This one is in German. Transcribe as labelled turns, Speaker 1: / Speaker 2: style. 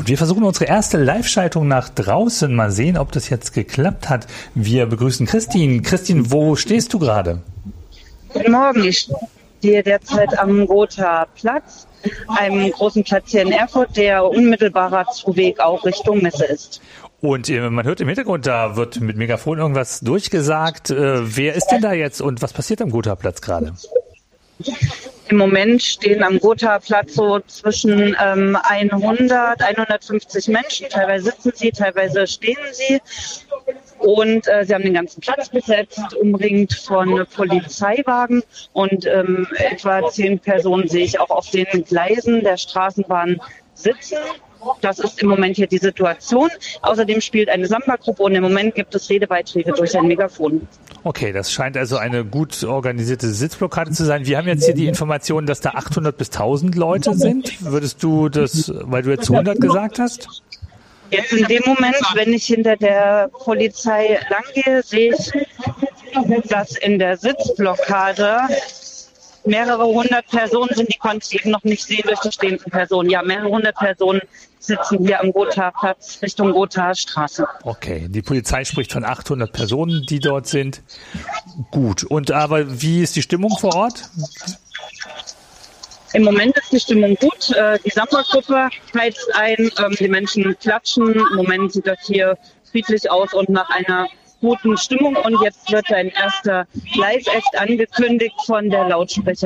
Speaker 1: Wir versuchen unsere erste Live-Schaltung nach draußen. Mal sehen, ob das jetzt geklappt hat. Wir begrüßen Christine. Christine, wo stehst du gerade?
Speaker 2: Guten Morgen, ich stehe derzeit am Gotha-Platz, einem großen Platz hier in Erfurt, der unmittelbarer Zuweg auch Richtung Messe ist.
Speaker 1: Und man hört im Hintergrund, da wird mit Megafon irgendwas durchgesagt. Wer ist denn da jetzt und was passiert am Gotha-Platz gerade?
Speaker 2: Im Moment stehen am Gotha-Platz so zwischen 100, 150 Menschen. Teilweise sitzen sie, teilweise stehen sie. Und sie haben den ganzen Platz besetzt, umringt von Polizeiwagen. Und etwa 10 Personen sehe ich auch auf den Gleisen der Straßenbahn sitzen. Das ist im Moment hier die Situation. Außerdem spielt eine Samba-Gruppe und im Moment gibt es Redebeiträge durch ein Megafon.
Speaker 1: Okay, das scheint also eine gut organisierte Sitzblockade zu sein. Wir haben jetzt hier die Information, dass da 800 bis 1000 Leute sind. Würdest du das, weil du jetzt 100 gesagt hast?
Speaker 2: Jetzt in dem Moment, wenn ich hinter der Polizei langgehe, sehe ich, dass in der Sitzblockade mehrere hundert Personen sind, die konnte ich eben noch nicht sehen durch die stehenden Personen. Ja, mehrere hundert Personen sitzen hier am Gotha-Platz Richtung Gotha-Straße.
Speaker 1: Okay, die Polizei spricht von 800 Personen, die dort sind. Gut, und aber wie ist die Stimmung vor Ort?
Speaker 2: Im Moment ist die Stimmung gut. Die Samba-Gruppe heizt ein, die Menschen klatschen. Im Moment sieht das hier friedlich aus und nach einer guten Stimmung. Und jetzt wird ein erster Live-Act angekündigt von der Lautsprecher.